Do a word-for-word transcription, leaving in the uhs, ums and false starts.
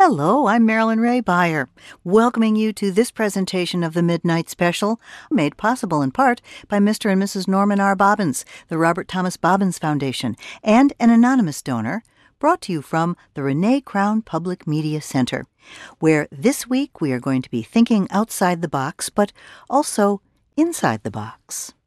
Hello, I'm Marilyn Ray Beyer, welcoming you to this presentation of the Midnight Special, made possible in part by Mister and Missus Norman R. Bobbins, the Robert Thomas Bobbins Foundation, and an anonymous donor, brought to you from the Renee Crown Public Media Center, where this week we are going to be thinking outside the box, but also inside the box.